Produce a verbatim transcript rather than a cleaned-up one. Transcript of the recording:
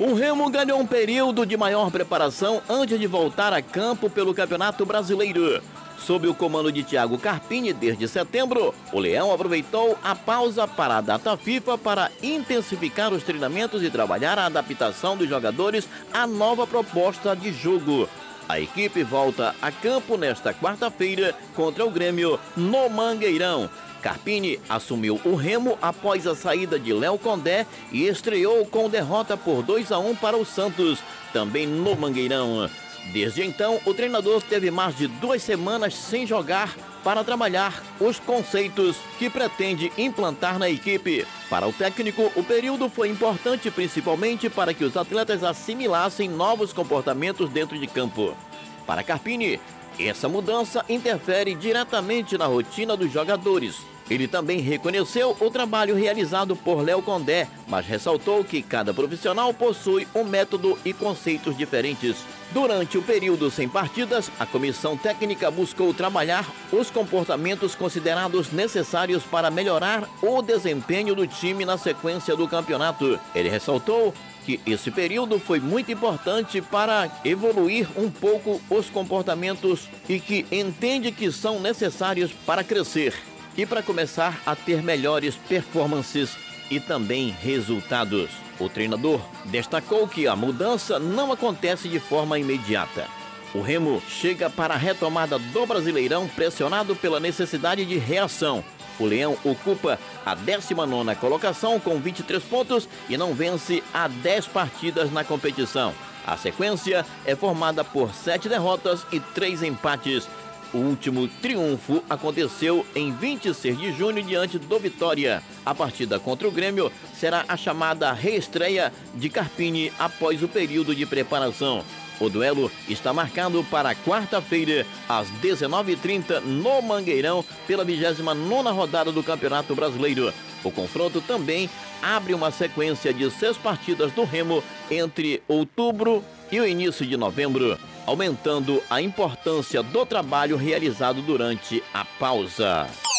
O Remo ganhou um período de maior preparação antes de voltar a campo pelo Campeonato Brasileiro. Sob o comando de Thiago Carpini desde setembro, o Leão aproveitou a pausa para a data FIFA para intensificar os treinamentos e trabalhar a adaptação dos jogadores à nova proposta de jogo. A equipe volta a campo nesta quarta-feira contra o Grêmio no Mangueirão. Carpini assumiu o Remo após a saída de Léo Condé e estreou com derrota por dois a um para o Santos, também no Mangueirão. Desde então, o treinador teve mais de duas semanas sem jogar para trabalhar os conceitos que pretende implantar na equipe. Para o técnico, o período foi importante principalmente para que os atletas assimilassem novos comportamentos dentro de campo. Para Carpini, essa mudança interfere diretamente na rotina dos jogadores. Ele também reconheceu o trabalho realizado por Léo Condé, mas ressaltou que cada profissional possui um método e conceitos diferentes. Durante o período sem partidas, a comissão técnica buscou trabalhar os comportamentos considerados necessários para melhorar o desempenho do time na sequência do campeonato. Ele ressaltou que esse período foi muito importante para evoluir um pouco os comportamentos e que entende que são necessários para crescer e para começar a ter melhores performances e também resultados. O treinador destacou que a mudança não acontece de forma imediata. O Remo chega para a retomada do Brasileirão pressionado pela necessidade de reação. O Leão ocupa a décima nona colocação com vinte e três pontos e não vence há dez partidas na competição. A sequência é formada por sete derrotas e três empates. O último triunfo aconteceu em vinte e seis de junho diante do Vitória. A partida contra o Grêmio será a chamada reestreia de Carpini após o período de preparação. O duelo está marcado para quarta-feira, às dezenove e trinta, no Mangueirão, pela vigésima nona rodada do Campeonato Brasileiro. O confronto também abre uma sequência de seis partidas do Remo entre outubro e o início de novembro, aumentando a importância do trabalho realizado durante a pausa.